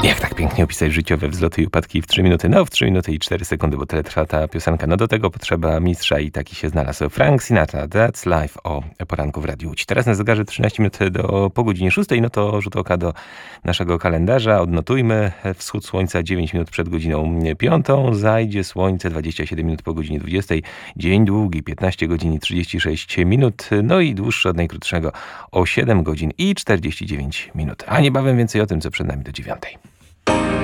Jak tak pięknie opisać życiowe wzloty i upadki w 3 minuty? No, w 3 minuty i 4 sekundy, bo tyle trwa ta piosenka. No do tego potrzeba mistrza i taki się znalazł. Frank Sinatra, That's Life o poranku w Radiu Łódź. Teraz na zegarze 13 minut po godzinie 6. No to rzut oka do naszego kalendarza. Odnotujmy. Wschód słońca 9 minut przed godziną 5. Zajdzie słońce 27 minut po godzinie 20. Dzień długi 15 godzin i 36 minut. No i dłuższy od najkrótszego o 7 godzin i 49 minut. A niebawem więcej o tym, co przed nami do 9.